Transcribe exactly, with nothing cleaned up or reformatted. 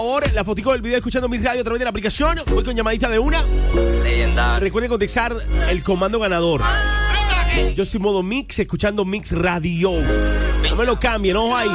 Ahora, la fotico del video escuchando Mix Radio a través de la aplicación. Voy con llamadita de una. Leyenda. Recuerden contestar el comando ganador. Yo soy modo Mix, escuchando Mix Radio. No me lo cambien, ojo ahí.